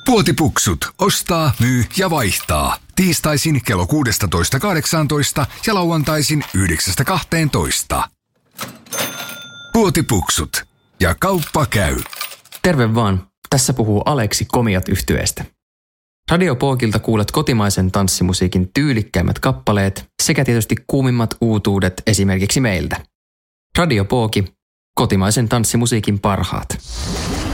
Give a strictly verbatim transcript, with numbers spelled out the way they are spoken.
Puotipuksut. Ostaa, myy ja vaihtaa. Tiistaisin kello kuusitoista kahdeksantoista ja lauantaisin yhdeksästä kahteentoista. Puotipuksut. Ja kauppa käy. Terve vaan. Tässä puhuu Aleksi Komiat -yhtyeestä. Radio Pookilta kuulet kotimaisen tanssimusiikin tyylikkäimmät kappaleet sekä tietysti kuumimmat uutuudet esimerkiksi meiltä. Radio Pooki. Kotimaisen tanssimusiikin parhaat.